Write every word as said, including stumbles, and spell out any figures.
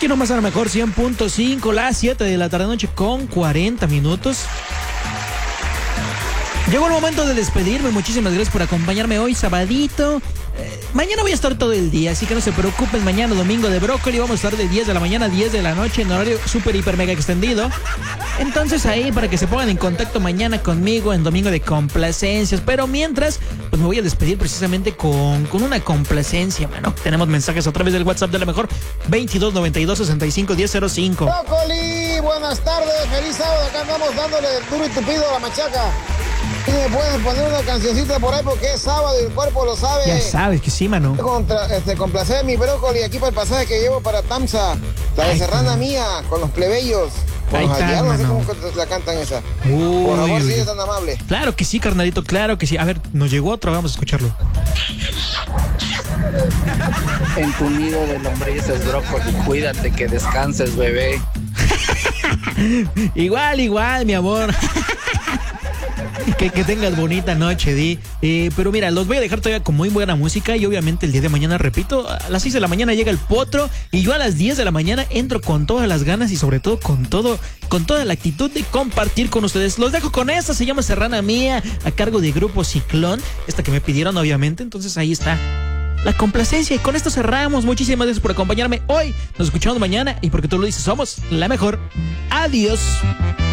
Aquí nomás a lo mejor cien punto cinco, las siete de la tarde noche con cuarenta minutos. Llegó el momento de despedirme. Muchísimas gracias por acompañarme hoy, sabadito. Eh, mañana voy a estar todo el día, así que no se preocupen. Mañana domingo de brócoli. Vamos a estar de diez de la mañana a diez de la noche en horario súper, hiper, mega extendido. Entonces ahí para que se pongan en contacto mañana conmigo en domingo de complacencias. Pero mientras, pues me voy a despedir precisamente con, con una complacencia, mano. Tenemos mensajes a través del WhatsApp de la mejor veintidós noventa y dos sesenta y cinco diez cero cinco. Brócoli, buenas tardes, feliz sábado. Acá andamos dándole duro y tupido a la machaca. Y me pueden poner una cancioncita por ahí porque es sábado y el cuerpo lo sabe. Ya sabes que sí, mano. Contra, este, complacer a mi brócoli aquí para el pasaje que llevo para Tamsa, la de serrana mía, con los plebeyos. Con los aldeanos, no sé cómo la cantan esa. Uy, por favor, uy. sigue tan amable. Claro que sí, carnalito, claro que sí. A ver, nos llegó otro, vamos a escucharlo. En tu nido de lombrices, brócoli, cuídate, que descanses, bebé. Igual, igual, mi amor. Que, que tengas bonita noche, Di. Eh, pero mira, los voy a dejar todavía con muy buena música. Y obviamente el día de mañana, repito, a las seis de la mañana llega el potro. Y yo a las diez de la mañana entro con todas las ganas y sobre todo con todo, con toda la actitud de compartir con ustedes. Los dejo con esta, se llama Serrana Mía, a cargo de Grupo Ciclón. Esta que me pidieron, obviamente. Entonces ahí está la complacencia. Y con esto cerramos. Muchísimas gracias por acompañarme hoy. Nos escuchamos mañana. Y porque tú lo dices, somos la mejor. Adiós.